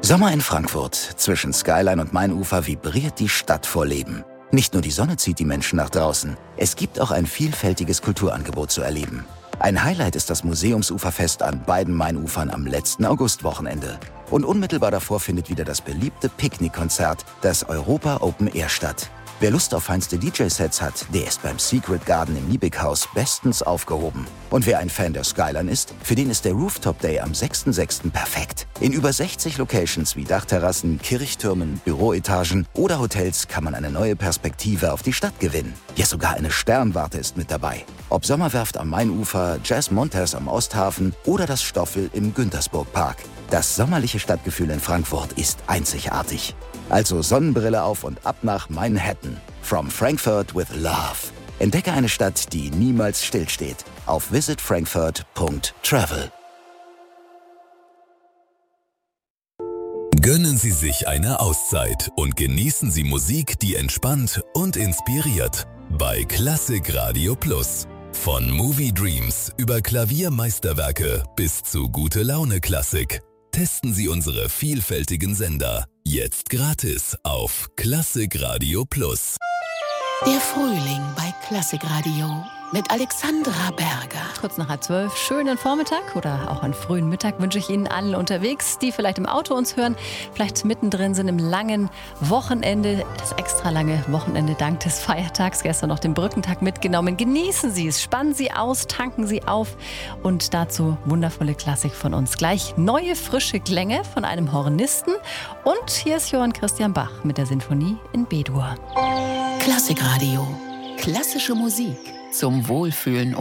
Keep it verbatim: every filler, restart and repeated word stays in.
Sommer in Frankfurt. Zwischen Skyline und Mainufer vibriert die Stadt vor Leben. Nicht nur die Sonne zieht die Menschen nach draußen. Es gibt auch ein vielfältiges Kulturangebot zu erleben. Ein Highlight ist das Museumsuferfest an beiden Mainufern am letzten Augustwochenende. Und unmittelbar davor findet wieder das beliebte Picknickkonzert, das Europa Open Air statt. Wer Lust auf feinste D J-Sets hat, der ist beim Secret Garden im Liebighaus bestens aufgehoben. Und wer ein Fan der Skyline ist, für den ist der Rooftop Day am sechsten sechsten perfekt. In über sechzig Locations wie Dachterrassen, Kirchtürmen, Büroetagen oder Hotels kann man eine neue Perspektive auf die Stadt gewinnen. Ja, sogar eine Sternwarte ist mit dabei. Ob Sommerwerft am Mainufer, Jazz Montez am Osthafen oder das Stoffel im Güntersburg-Park. Das sommerliche Stadtgefühl in Frankfurt ist einzigartig. Also Sonnenbrille auf und ab nach Manhattan. From Frankfurt with Love. Entdecke eine Stadt, die niemals stillsteht. Auf visit frankfurt punkt travel. Gönnen Sie sich eine Auszeit und genießen Sie Musik, die entspannt und inspiriert. Bei Klassik Radio Plus. Von Movie Dreams über Klaviermeisterwerke bis zu Gute-Laune-Klassik. Testen Sie unsere vielfältigen Sender. Jetzt gratis auf Klassik Radio Plus. Der Frühling bei Klassik Radio mit Alexandra Berger. Kurz nach halb zwölf, schönen Vormittag oder auch einen frühen Mittag wünsche ich Ihnen allen unterwegs, die vielleicht im Auto uns hören, vielleicht mittendrin sind im langen Wochenende, das extra lange Wochenende dank des Feiertags, gestern noch den Brückentag mitgenommen. Genießen Sie es, spannen Sie aus, tanken Sie auf und dazu wundervolle Klassik von uns. Gleich neue, frische Klänge von einem Hornisten und hier ist Johann Christian Bach mit der Sinfonie in B-Dur. Klassik Radio. Klassische Musik zum Wohlfühlen